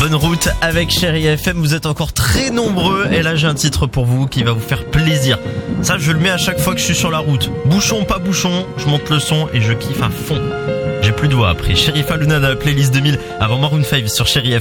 bonne route avec Chérie FM. Vous êtes encore très nombreux et là j'ai un titre pour vous qui va vous faire plaisir. Ça je le mets à chaque fois que je suis sur la route. Bouchon pas bouchon, je monte le son et je kiffe à fond. J'ai plus de voix après. Sherifa Luna dans la playlist 2000 avant Maroon 5 sur Chérie FM.